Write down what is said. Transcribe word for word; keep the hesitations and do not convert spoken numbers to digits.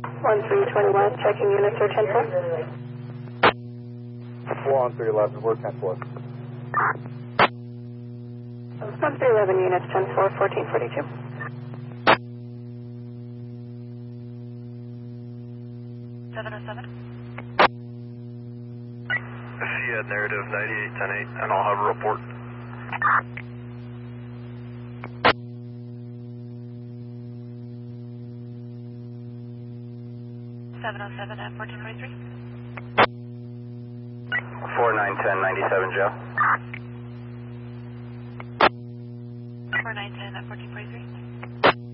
one three twenty west, checking units or ten four. one three eleven, we're ten four. one three eleven units, ten four, fourteen forty-two. seven oh seven. Fiat narrative ninety-eight ten eight, and I'll have a report. seven oh seven and fourteen forty-three. four nine ten ninety-seven, Joe. four nine ten.